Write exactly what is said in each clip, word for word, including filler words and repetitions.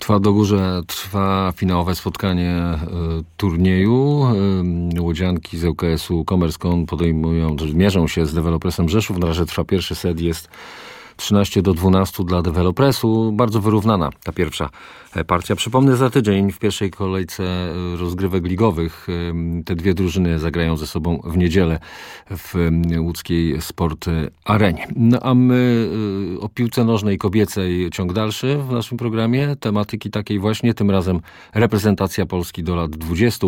Trwa do górze, trwa finałowe spotkanie y, turnieju. Y, łodzianki z L K S-u Commerzone podejmują, mierzą się z Developresem Rzeszów. Na razie trwa pierwszy set, jest trzynaście do dwunastu dla Developresu. Bardzo wyrównana ta pierwsza partia. Przypomnę, za tydzień w pierwszej kolejce rozgrywek ligowych te dwie drużyny zagrają ze sobą w niedzielę w łódzkiej Sport Arenie. No a my o piłce nożnej kobiecej ciąg dalszy w naszym programie. Tematyki takiej właśnie, tym razem reprezentacja Polski do lat dwudziestu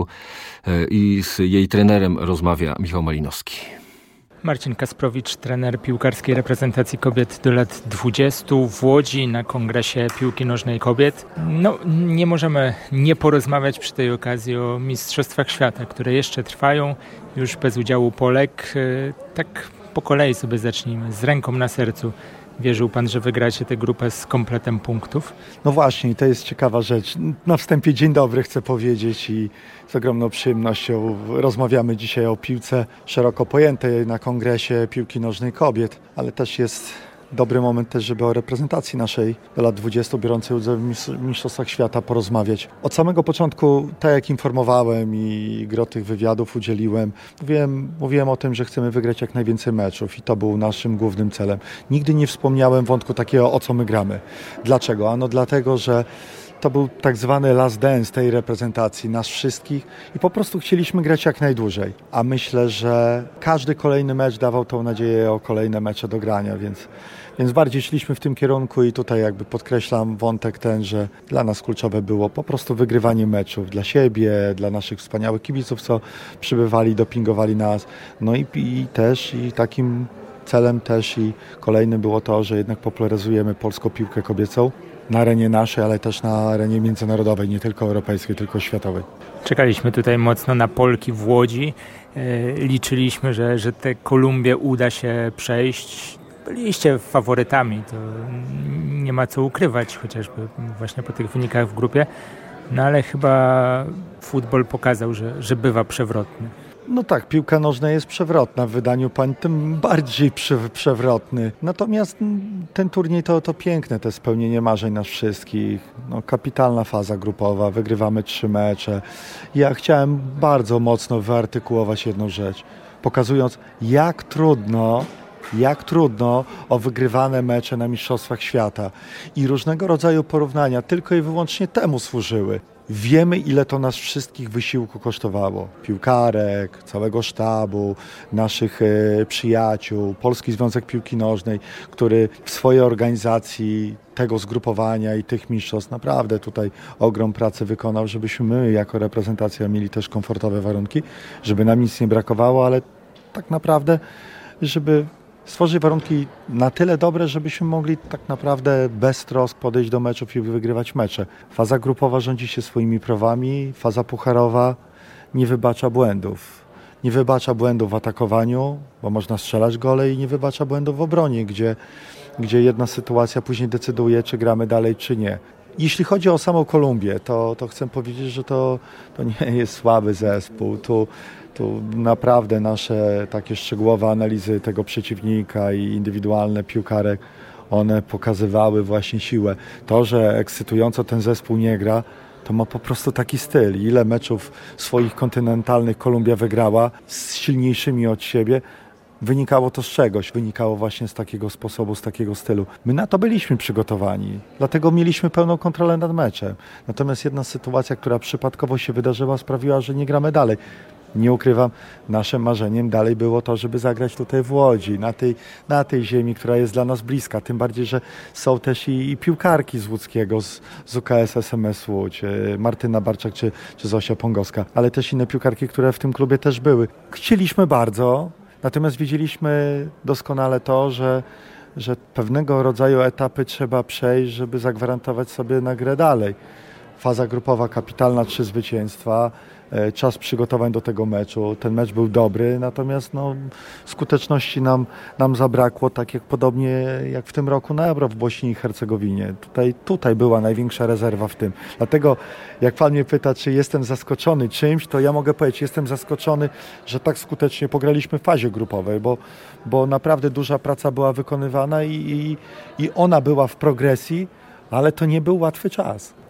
i z jej trenerem rozmawia Michał Malinowski. Marcin Kasprowicz, trener piłkarskiej reprezentacji kobiet do lat dwudziestu w Łodzi na Kongresie Piłki Nożnej Kobiet. No, nie możemy nie porozmawiać przy tej okazji o Mistrzostwach Świata, które jeszcze trwają, już bez udziału Polek. Tak po kolei sobie zacznijmy, z ręką na sercu. Wierzył pan, że wygracie tę grupę z kompletem punktów? No właśnie, to jest ciekawa rzecz. Na wstępie dzień dobry chcę powiedzieć i z ogromną przyjemnością rozmawiamy dzisiaj o piłce szeroko pojętej na Kongresie Piłki Nożnej Kobiet, ale też jest dobry moment też, żeby o reprezentacji naszej do lat dwudziestu biorącej udział w Mistrzostwach Świata porozmawiać. Od samego początku, tak jak informowałem i gro tych wywiadów udzieliłem, mówiłem, mówiłem o tym, że chcemy wygrać jak najwięcej meczów i to był naszym głównym celem. Nigdy nie wspomniałem wątku takiego, o co my gramy. Dlaczego? Ano dlatego, że to był tak zwany last dance tej reprezentacji, nas wszystkich i po prostu chcieliśmy grać jak najdłużej. A myślę, że każdy kolejny mecz dawał tą nadzieję o kolejne mecze do grania, więc, więc bardziej szliśmy w tym kierunku i tutaj jakby podkreślam wątek ten, że dla nas kluczowe było po prostu wygrywanie meczów dla siebie, dla naszych wspaniałych kibiców, co przybywali, dopingowali nas. No i, i też i takim celem też i kolejnym było to, że jednak popularyzujemy polską piłkę kobiecą na arenie naszej, ale też na arenie międzynarodowej, nie tylko europejskiej, tylko światowej. Czekaliśmy tutaj mocno na Polki w Łodzi. Liczyliśmy, że, że tę Kolumbię uda się przejść. Byliście faworytami, to nie ma co ukrywać, chociażby właśnie po tych wynikach w grupie. No ale chyba futbol pokazał, że, że bywa przewrotny. No tak, piłka nożna jest przewrotna, w wydaniu pań tym bardziej prze, przewrotny. Natomiast ten turniej to, to piękne, to spełnienie marzeń nas wszystkich. No, kapitalna faza grupowa, wygrywamy trzy mecze. Ja chciałem bardzo mocno wyartykułować jedną rzecz, pokazując jak trudno, jak trudno o wygrywane mecze na Mistrzostwach Świata. I różnego rodzaju porównania tylko i wyłącznie temu służyły. Wiemy, ile to nas wszystkich wysiłku kosztowało. Piłkarek, całego sztabu, naszych e, przyjaciół, Polski Związek Piłki Nożnej, który w swojej organizacji tego zgrupowania i tych mistrzostw naprawdę tutaj ogrom pracy wykonał, żebyśmy my jako reprezentacja mieli też komfortowe warunki, żeby nam nic nie brakowało, ale tak naprawdę, żeby stworzyć warunki na tyle dobre, żebyśmy mogli tak naprawdę bez trosk podejść do meczów i wygrywać mecze. Faza grupowa rządzi się swoimi prawami, faza pucharowa nie wybacza błędów. Nie wybacza błędów w atakowaniu, bo można strzelać gole i nie wybacza błędów w obronie, gdzie, gdzie jedna sytuacja później decyduje, czy gramy dalej, czy nie. Jeśli chodzi o samą Kolumbię, to, to chcę powiedzieć, że to, to nie jest słaby zespół. Tu, tu naprawdę nasze takie szczegółowe analizy tego przeciwnika i indywidualne piłkarek, one pokazywały właśnie siłę. To, że ekscytująco ten zespół nie gra, to ma po prostu taki styl. Ile meczów swoich kontynentalnych Kolumbia wygrała z silniejszymi od siebie, wynikało to z czegoś, wynikało właśnie z takiego sposobu, z takiego stylu. My na to byliśmy przygotowani, dlatego mieliśmy pełną kontrolę nad meczem. Natomiast jedna sytuacja, która przypadkowo się wydarzyła, sprawiła, że nie gramy dalej. Nie ukrywam, naszym marzeniem dalej było to, żeby zagrać tutaj w Łodzi, na tej, na tej ziemi, która jest dla nas bliska. Tym bardziej, że są też i, i piłkarki z łódzkiego, z, z U K S S M S Łódź, Martyna Barczak czy, czy Zosia Pongowska, ale też inne piłkarki, które w tym klubie też były. Chcieliśmy bardzo, natomiast wiedzieliśmy doskonale to, że, że pewnego rodzaju etapy trzeba przejść, żeby zagwarantować sobie na grę dalej. Faza grupowa kapitalna, trzy zwycięstwa, czas przygotowań do tego meczu. Ten mecz był dobry, natomiast no, skuteczności nam, nam zabrakło, tak jak podobnie jak w tym roku na Euro w Bośni i Hercegowinie. Tutaj, tutaj była największa rezerwa w tym. Dlatego jak pan mnie pyta, czy jestem zaskoczony czymś, to ja mogę powiedzieć, jestem zaskoczony, że tak skutecznie pograliśmy w fazie grupowej, bo, bo naprawdę duża praca była wykonywana i, i, i ona była w progresji, ale to nie był łatwy czas.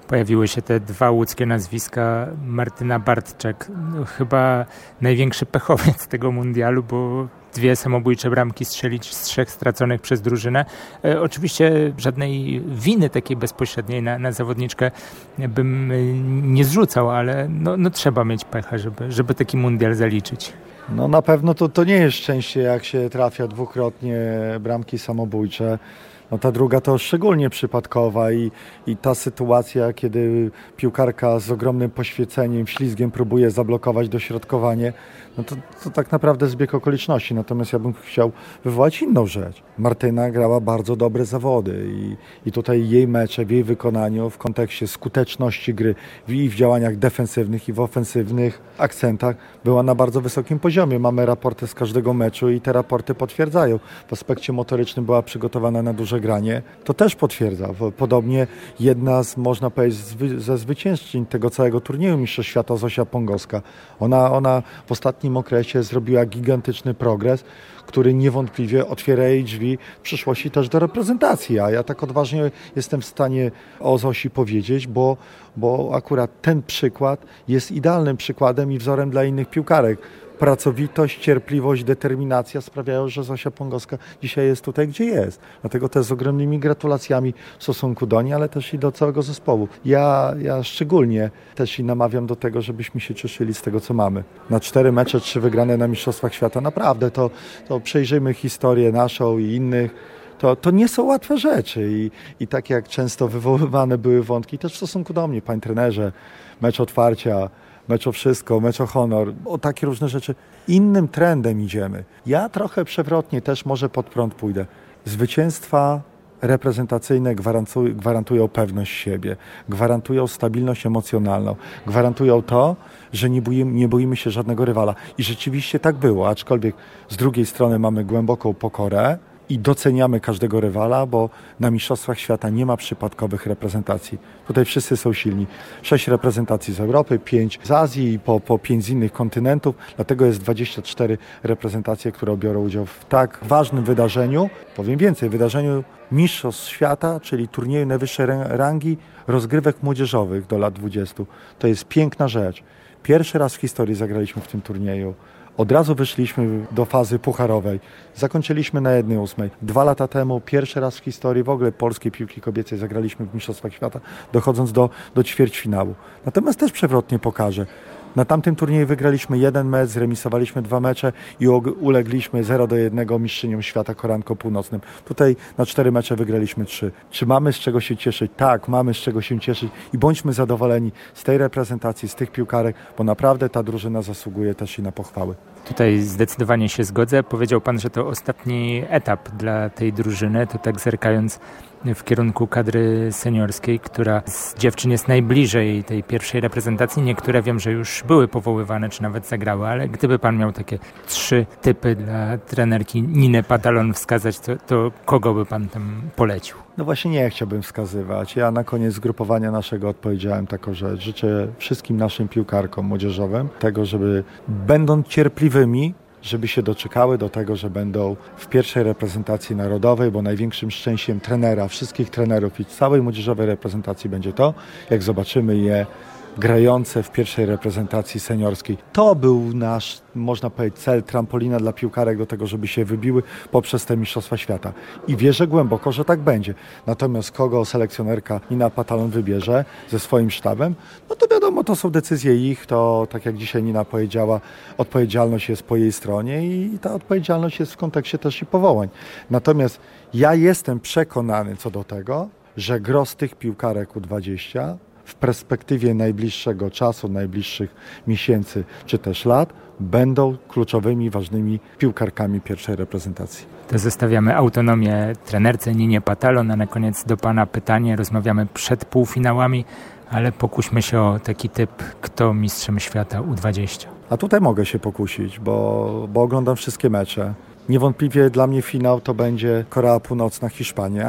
pojawiły się te dwa łódzkie nazwiska. Martyna Bartczak, no, chyba największy pechowiec tego mundialu, bo dwie samobójcze bramki strzelić z trzech straconych przez drużynę. E, oczywiście żadnej winy takiej bezpośredniej na, na zawodniczkę bym nie zrzucał, ale no, no trzeba mieć pecha, żeby, żeby taki mundial zaliczyć. No na pewno to, to nie jest szczęście, jak się trafia dwukrotnie bramki samobójcze. No ta druga to szczególnie przypadkowa i, i ta sytuacja, kiedy piłkarka z ogromnym poświęceniem, ślizgiem próbuje zablokować dośrodkowanie, no to, to tak naprawdę zbieg okoliczności. Natomiast ja bym chciał wywołać inną rzecz. Martyna grała bardzo dobre zawody i, i tutaj jej mecze w jej wykonaniu w kontekście skuteczności gry i w działaniach defensywnych i w ofensywnych akcentach była na bardzo wysokim poziomie. Mamy raporty z każdego meczu i te raporty potwierdzają. W aspekcie motorycznym była przygotowana na duże granie. To też potwierdza. Podobnie jedna z, można powiedzieć, ze zwyciężczyń tego całego turnieju Mistrzostw Świata, Zosia Pongowska. Ona, ona w ostatnim okresie zrobiła gigantyczny progres, który niewątpliwie otwiera jej drzwi w przyszłości też do reprezentacji. A ja tak odważnie jestem w stanie o Zosi powiedzieć, bo, bo akurat ten przykład jest idealnym przykładem i wzorem dla innych piłkarek. Pracowitość, cierpliwość, determinacja sprawiają, że Zosia Pongowska dzisiaj jest tutaj, gdzie jest. Dlatego też z ogromnymi gratulacjami w stosunku do niej, ale też i do całego zespołu. Ja, ja szczególnie też i namawiam do tego, żebyśmy się cieszyli z tego, co mamy. Na cztery mecze, trzy wygrane na Mistrzostwach Świata, naprawdę to, to przejrzyjmy historię naszą i innych. To, to nie są łatwe rzeczy i, i tak jak często wywoływane były wątki, też w stosunku do mnie, panie trenerze, mecz otwarcia, mecz o wszystko, mecz o honor, o takie różne rzeczy. Innym trendem idziemy. Ja trochę przewrotnie też może pod prąd pójdę. Zwycięstwa reprezentacyjne gwarantują, gwarantują pewność siebie, gwarantują stabilność emocjonalną, gwarantują to, że nie boimy, nie boimy się żadnego rywala. I rzeczywiście tak było, aczkolwiek z drugiej strony mamy głęboką pokorę i doceniamy każdego rywala, bo na Mistrzostwach Świata nie ma przypadkowych reprezentacji. Tutaj wszyscy są silni. Sześć reprezentacji z Europy, pięć z Azji i po, po pięć z innych kontynentów. Dlatego jest dwadzieścia cztery reprezentacje, które biorą udział w tak ważnym wydarzeniu. Powiem więcej, wydarzeniu Mistrzostw Świata, czyli turnieju najwyższej rangi rozgrywek młodzieżowych do lat dwudziestu. To jest piękna rzecz. Pierwszy raz w historii zagraliśmy w tym turnieju. Od razu wyszliśmy do fazy pucharowej. Zakończyliśmy na jednej ósmej. Dwa lata temu pierwszy raz w historii w ogóle polskiej piłki kobiecej zagraliśmy w Mistrzostwach Świata, dochodząc do, do ćwierćfinału. Natomiast też przewrotnie pokażę. Na tamtym turnieju wygraliśmy jeden mecz, zremisowaliśmy dwa mecze i ulegliśmy zero do jednego mistrzyniom świata Koreankom Północnym. Tutaj na cztery mecze wygraliśmy trzy. Czy mamy z czego się cieszyć? Tak, mamy z czego się cieszyć i bądźmy zadowoleni z tej reprezentacji, z tych piłkarek, bo naprawdę ta drużyna zasługuje też i na pochwały. Tutaj zdecydowanie się zgodzę. Powiedział pan, że to ostatni etap dla tej drużyny, to tak zerkając w kierunku kadry seniorskiej, która z dziewczyn jest najbliżej tej pierwszej reprezentacji. Niektóre wiem, że już były powoływane, czy nawet zagrały, ale gdyby pan miał takie trzy typy dla trenerki Niny Patalon wskazać, to, to kogo by pan tam polecił? No właśnie nie chciałbym wskazywać. Ja na koniec zgrupowania naszego odpowiedziałem taką rzecz. Życzę wszystkim naszym piłkarkom młodzieżowym tego, żeby będąc cierpliwymi, żeby się doczekały do tego, że będą w pierwszej reprezentacji narodowej, bo największym szczęściem trenera, wszystkich trenerów i całej młodzieżowej reprezentacji będzie to, jak zobaczymy je grające w pierwszej reprezentacji seniorskiej. To był nasz, można powiedzieć, cel, trampolina dla piłkarek do tego, żeby się wybiły poprzez te Mistrzostwa Świata. I wierzę głęboko, że tak będzie. Natomiast kogo selekcjonerka Nina Patalon wybierze ze swoim sztabem, no to wiadomo, to są decyzje ich, to tak jak dzisiaj Nina powiedziała, odpowiedzialność jest po jej stronie i ta odpowiedzialność jest w kontekście też i powołań. Natomiast ja jestem przekonany co do tego, że gros tych piłkarek U dwadzieścia w perspektywie najbliższego czasu, najbliższych miesięcy czy też lat będą kluczowymi, ważnymi piłkarkami pierwszej reprezentacji. To zostawiamy autonomię trenerce Ninie Patalon, a na koniec do pana pytanie. Rozmawiamy przed półfinałami, ale pokuśmy się o taki typ, kto mistrzem świata U dwadzieścia. A tutaj mogę się pokusić, bo, bo oglądam wszystkie mecze. Niewątpliwie dla mnie finał to będzie Korea Północna, Hiszpania.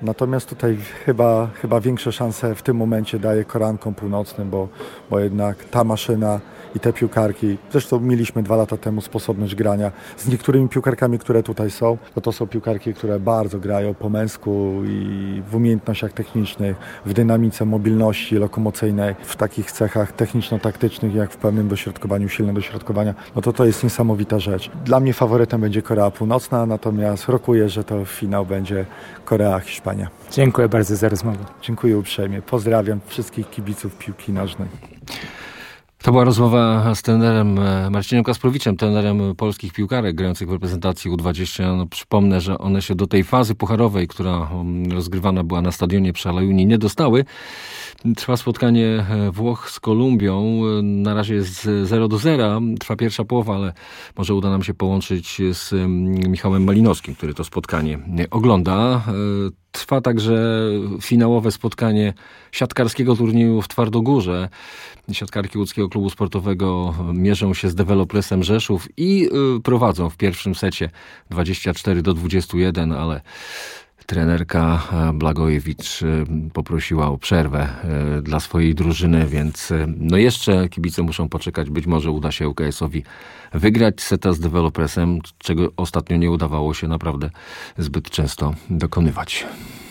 Natomiast tutaj chyba, chyba większe szanse w tym momencie daje Koreankom Północnym, bo, bo jednak ta maszyna i te piłkarki, zresztą mieliśmy dwa lata temu sposobność grania z niektórymi piłkarkami, które tutaj są, to to są piłkarki, które bardzo grają po męsku i w umiejętnościach technicznych, w dynamice mobilności lokomocyjnej, w takich cechach techniczno-taktycznych, jak w pełnym dośrodkowaniu, silnym dośrodkowania, no to to jest niesamowita rzecz. Dla mnie faworytem będzie Korea Północna, natomiast rokuję, że to finał będzie Korea-Hiszpania. Dziękuję bardzo za rozmowę. Dziękuję uprzejmie. Pozdrawiam wszystkich kibiców piłki nożnej. To była rozmowa z trenerem Marcinem Kasprowiczem, trenerem polskich piłkarek grających w reprezentacji U dwadzieścia. No, przypomnę, że one się do tej fazy pucharowej, która rozgrywana była na stadionie przy Al-Aini, nie dostały. Trwa spotkanie Włoch z Kolumbią. Na razie jest zero do zera. Trwa pierwsza połowa, ale może uda nam się połączyć z Michałem Malinowskim, który to spotkanie ogląda. Trwa także finałowe spotkanie siatkarskiego turnieju w Twardogórze. Siatkarki Łódzkiego Klubu Sportowego mierzą się z Developresem Rzeszów i prowadzą w pierwszym secie dwadzieścia cztery do dwudziestu jeden, ale trenerka Blagojewicz poprosiła o przerwę dla swojej drużyny, więc no jeszcze kibice muszą poczekać. Być może uda się ŁKS-owi wygrać seta z Developresem, czego ostatnio nie udawało się naprawdę zbyt często dokonywać.